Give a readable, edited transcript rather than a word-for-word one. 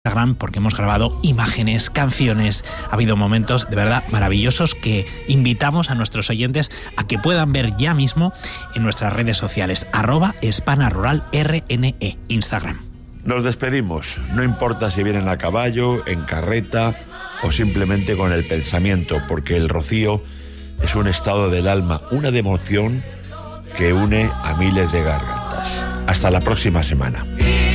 Instagram, porque hemos grabado imágenes, canciones. Ha habido momentos de verdad maravillosos que invitamos a nuestros oyentes a que puedan ver ya mismo en nuestras redes sociales, @hispanaruralrne, Instagram. Nos despedimos, no importa si vienen a caballo, en carreta o simplemente con el pensamiento, porque el rocío es un estado del alma, una emoción que une a miles de gargantas. Hasta la próxima semana.